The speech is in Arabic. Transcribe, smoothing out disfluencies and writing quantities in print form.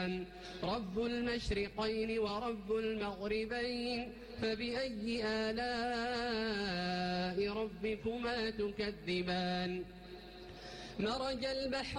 رب المشرقين ورب المغربين فبأي آلاء ربكما تكذبان مرج البحر